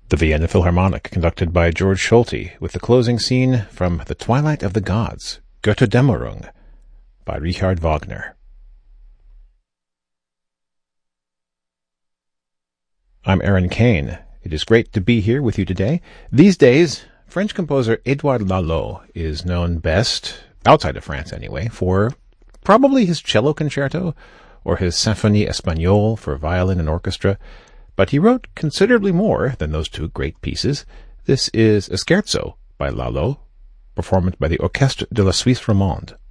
The Vienna Philharmonic, conducted by George Solti, with the closing scene from The Twilight of the Gods, Götterdämmerung, by Richard Wagner. I'm Aaron Kane. It is great to be here with you today. These days, French composer Édouard Lalo is known best, outside of France anyway, for probably his cello concerto or his Symphonie Espagnole for violin and orchestra, but he wrote considerably more than those two great pieces. This is a scherzo by Lalo, performed by the Orchestre de la Suisse Romande.